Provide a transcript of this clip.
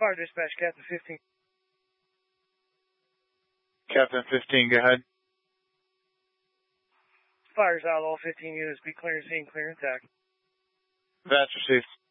Fire dispatch, Captain 15. Captain 15, go ahead. Fire's out, all 15 units. Be clear and scene, clear and tack. That's received.